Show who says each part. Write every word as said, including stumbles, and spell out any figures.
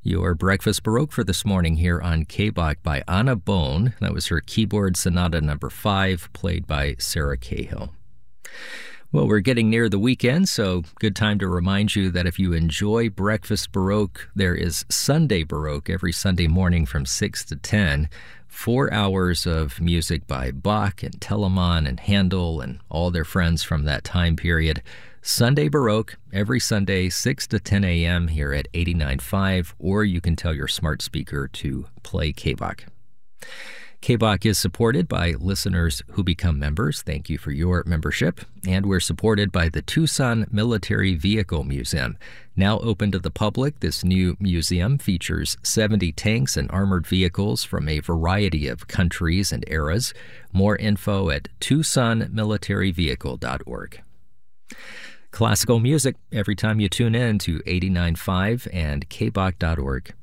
Speaker 1: Your Breakfast Baroque for this morning here on K-Bach by Anna Bone. That was her keyboard sonata number five, played by Sarah Cahill. Well, we're getting near the weekend, so good time to remind you that if you enjoy Breakfast Baroque, there is Sunday Baroque every Sunday morning from six to ten. Four hours of music by Bach and Telemann and Handel and all their friends from that time period. Sunday Baroque, every Sunday, six to ten a.m. here at eighty-nine point five, or you can tell your smart speaker to play K-Bach. K-Bach is supported by listeners who become members. Thank you for your membership. And we're supported by the Tucson Military Vehicle Museum. Now open to the public, this new museum features seventy tanks and armored vehicles from a variety of countries and eras. More info at tucson military vehicle dot org. Classical music every time you tune in to eighty-nine point five and k bach dot org.